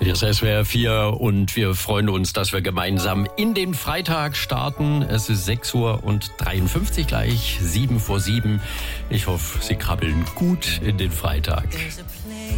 Hier ist SWR 4 und wir freuen uns, dass wir gemeinsam in den Freitag starten. Es ist 6:53 Uhr gleich, 7 vor 7. Ich hoffe, Sie krabbeln gut in den Freitag.